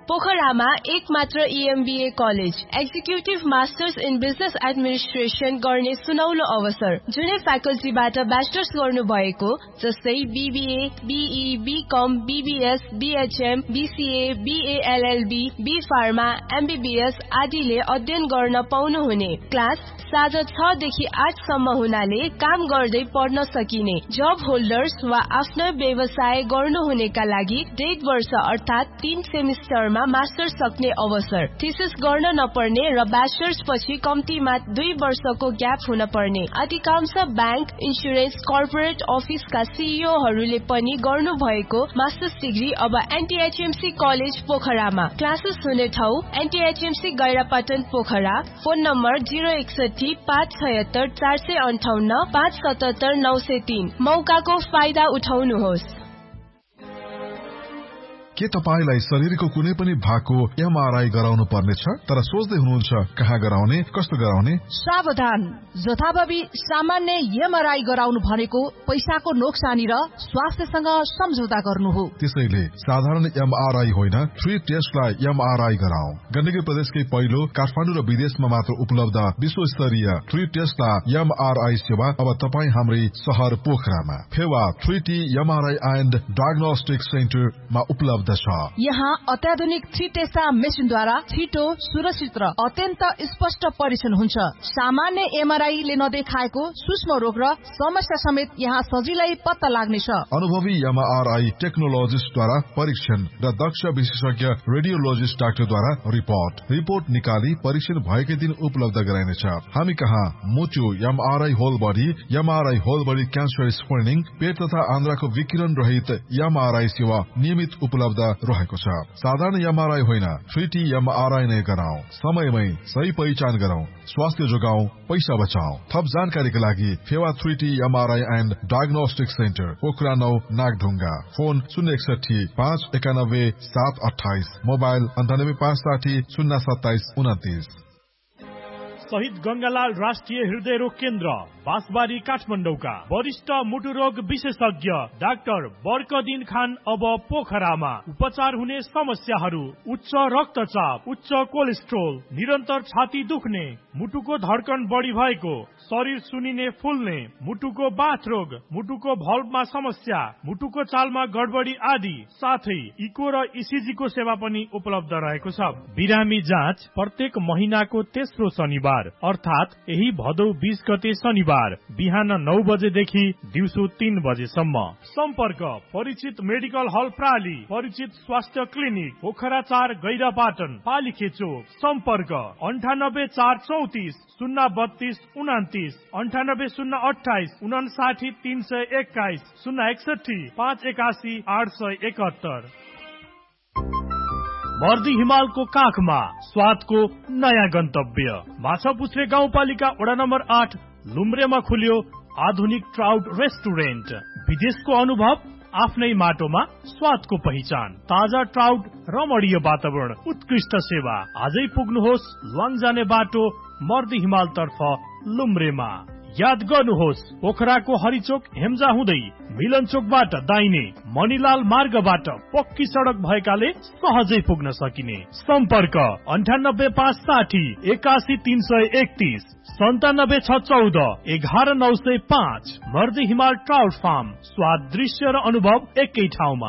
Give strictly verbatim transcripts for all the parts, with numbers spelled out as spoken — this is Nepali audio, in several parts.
पोखरामा एक मात्र ईएमबीए college executive masters in business administration गर्ने सुनौलो अवसर। जुनै फ्याकल्टीबाट ब्याचलर्स गर्नु भएको जस्तै BBA, be, become, BBS, BHM, BCA, BLLB, be pharma, MBBS आदिले अध्ययन गर्न पाउनुहुने। क्लास साँझ छ देखि आठ सम्म हुनाले काम गर्दै पढ्न सकिने। जब होल्डर्स वा आफ्नो व्यवसाय गर्नुहुनेका लागि डेढ वर्ष अर्थात तीन सेमिस्टरमा मास्टर्स सक्ने अवसर। थिसिस गर्न नपर्ने र ब्याचलर्स पछि कम्तीमा दुई वर्षको ग्याप हुन पर्ने। अधिकांश ब्याङ्क, इन्सुरेन्स, कर्पोरेट अफिसका सीईओहरूले पनि गर्नु भएको मास्टर्स डिग्री अब एनटीएचएमसी कलेज पोखरामा। क्लासेस हुने ठाउँ एनटीएचएमसी गैरापाटन पोखरा। फोन नम्बर जीरो एकसठी पाँच छयत्तर चार सय अन्ठाउन्न पाँच सतहत्तर नौ सय तीन। मौकाको फाइदा उठाउनुहोस्। के तपाईलाई शरीरको कुनै पनि भागको एमआरआई गराउनु पर्नेछ तर सोच्दै हुनुहुन्छ कहाँ गराउने, कस्तो गराउने? सावधान, जथाभावी सामान्य एमआरआई गराउनु भनेको पैसाको नोक्सानी र स्वास्थ्यसँग सम्झौता गर्नु हो। त्यसैले साधारण एमआरआई होइन, थ्री टेस्टलाई एमआरआई गराऊ। गण्डकी प्रदेशकै पहिलो काठमाडौँ र विदेशमा मात्र उपलब्ध विश्वस्तरीय थ्री टेस्टलाई एमआरआई सेवा अब तपाईँ हाम्रै शहर पोखरामा Phewa three T MRI and diagnostic सेन्टरमा उपलब्ध। यहाँ अत्याधुनिक थ्री टेस्टा मेसिनद्वारा छिटो, सुरक्षित र अत्यन्त स्पष्ट परीक्षण हुन्छ। सामान्य एमआरआईले नदेखाएको सूक्ष्म रोग र समस्या समेत यहाँ सजिलै पत्ता लाग्नेछ। अनुभवी एमआरआई टेक्नोलोजिस्टद्वारा परीक्षण र दक्ष विशेषज्ञ रेडियोलोजिस्ट डाक्टरद्वारा रिपोर्ट रिपोर्ट निकाली परीक्षण भएकै दिन उपलब्ध गराइनेछ। हामी कहाँ मुटु MRI whole body, MRI whole body cancer screening, पेट तथा आन्द्राको विकिरण रहित एमआरआई सेवा नियमित उपलब्ध रहेको छ। साधारण एमआरआई होइन, थ्री टी एमआरआई नै गराऊ। समयमै सही पहिचान गरौं, स्वास्थ्य जोगाऊ, पैसा बचाऊ। थप जानकारीका लागि Phewa three T MRI and diagnostic centre Pokhara नौ नागढुङ्गा। फोन शून्य एकसठी पाँच एकानब्बे सात अठाइस, मोबाइल अन्ठानब्बे पाँच साठी शून्य सत्ताइस उन्तिस। शहीद गंगालाल राष्ट्रिय हृदय रोग केन्द्र बाँसबारी काठमाडौँका वरिष्ठ मुटु रोग विशेषज्ञ डाक्टर बर्कदिन खान अब पोखरामा। उपचार हुने समस्याहरू उच्च रक्तचाप, उच्च कोलेस्ट्रोल, निरन्तर छाती दुख्ने, मुटुको धड्कन बढी भएको, शरीर सुनिने फुल्ने, मुटुको बाथ रोग, मुटुको भल्भमा समस्या, मुटुको चालमा गडबडी आदि साथै इको र इसिजीको सेवा पनि उपलब्ध रहेको छ। बिरामी जाँच प्रत्येक महिनाको तेस्रो शनिबार अर्थात यही भदौ बीस गते शनिबार बिहान नौ बजेदेखि दिउँसो तीन बजेसम्म। सम्पर्क परिचित मेडिकल हल प्राली, परिचित स्वास्थ्य क्लिनिक पोखरा चार गैरापाटन पालिखे चोक। सम्पर्क अन्ठानब्बे चार चौतिस शून्य बत्तीस उनातिस, अन्ठानब्बे शून्य अठाइस उनासाठी तीन सय एक्काइस, शून्य एकसठी पाँच एकासी आठ सय एकहत्तर। मर्दी हिमालको काखमा स्वादको नयाँ गन्तव्य माछापुच्छ्रे गाउँपालिका वडा नम्बर आठ लुम्ब्रेमा खुल्यो आधुनिक ट्राउट रेस्टुरेन्ट। विदेशको अनुभव आफ्नै माटोमा स्वादको पहिचान, ताजा ट्राउट, रमणीय वातावरण, उत्कृष्ट सेवा। आजै पुग्नुहोस् लङ जाने बाटो मर्दी हिमाल तर्फ लुम्ब्रेमा। याद गर्नुहोस् पोखराको हरिचोक हेम्जा हुँदै मिलन चोकबाट दाहिने मणिलाल मार्गबाट पक्की सडक भएकाले सहजै पुग्न सकिने। सम्पर्क अन्ठानब्बे पाँच साठी एकासी तीन सय एकतिस, सन्तानब्बे छ चौध एघार नौ सय पाँच। मर्दी हिमाल ट्राउट फार्म, स्वाद, दृश्य र अनुभव एकै ठाउँमा।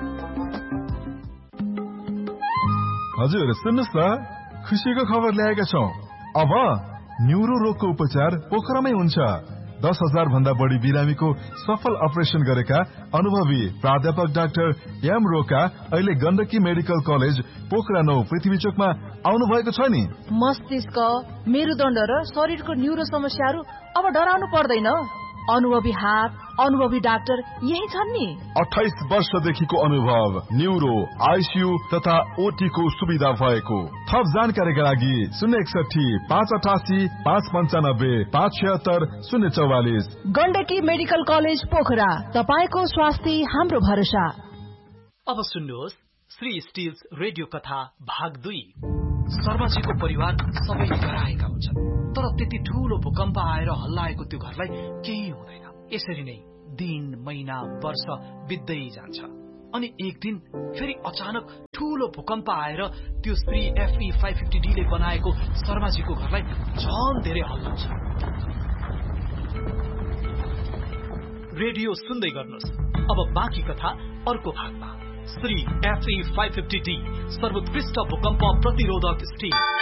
हजुर सुन्नुहोस् न, खुसीको खबर ल्याएका छौँ। अब न्युरो रोगको उपचार पोखरामै हुन्छ। दस हजार भन्दा बढी बिरामीको सफल अपरेसन गरेका अनुभवी प्राध्यापक डाक्टर एम रोका अहिले गण्डकी मेडिकल कलेज पोखरा नौ पृथ्वी चोकमा आउनु भएको छ नि। मस्तिष्क, मेरुदण्ड र शरीरको न्युरो समस्याहरू अब डराउनु पर्दैन। अनुभवी हात, अनुभवी डाक्टर यही छन् नि। अठाइस वर्षदेखिको अनुभव, न्युरो, आइसियू तथा ओटी को सुविधा भएको। थप जानकारीका लागि शून्य एकसठी पाँच अठासी पाँच पन्चानब्बे पाँच छिहत्तर शून्य चौवालिस। गण्डकी मेडिकल कलेज पोखरा, तपाईको स्वास्थ्य हाम्रो भरोसा। अब सुन्नुहोस् श्री स्टिल्स रेडियो कथा भाग दुई। सर्वजीको परिवार सबैले डराएका हुन्छन्, तर त्यति ठूलो भूकम्प आएर हल्लाएको त्यो घरलाई केही हुँदैन। यसरी नै दिन, महिना, वर्ष बित्दै जान्छ। अनि एक दिन फेरि अचानक ठूलो भूकम्प आएर त्यो Shri FE five fifty D ले बनाएको शर्माजीको घरलाई झन धेरै हल्लाउँछ। रेडियो सुन्दै गर्नुहोस्। अब बाँकी कथा अर्को भागमा। Shri FE five fifty D सर्वोत्कृष्ट भूकम्प प्रतिरोधक स्टिल।